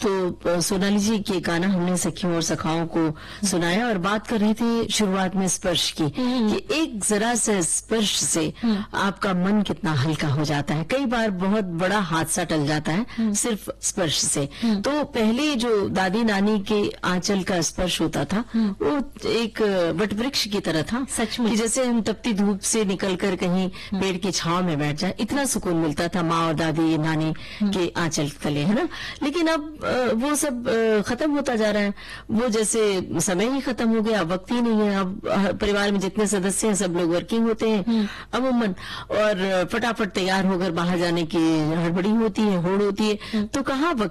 तो सोनाली जी के गाना हमने सखियों और सखाओं को सुनाया और बात कर रहे थे शुरुआत में स्पर्श की कि एक जरा से स्पर्श से आपका मन कितना हल्का हो जाता है। कई बार बहुत बड़ा हादसा टल जाता है सिर्फ स्पर्श से। तो पहले जो दादी नानी के आंचल का स्पर्श होता था वो एक वटवृक्ष की तरह था, सच में। कि जैसे हम तपती धूप से निकलकर कहीं पेड़ की छांव में बैठ जाए, इतना सुकून मिलता था माँ और दादी नानी के आंचल तले, है ना। लेकिन अब वो सब खत्म होता जा रहा है। वो जैसे समय ही खत्म हो गया, वक्त ही नहीं है। अब परिवार में जितने सदस्य हैं सब लोग वर्किंग होते हैं अमूमन, और फटाफट तैयार होकर बाहर जाने की हड़बड़ी होती है, होड़ होती है, तो कहाँ वक्त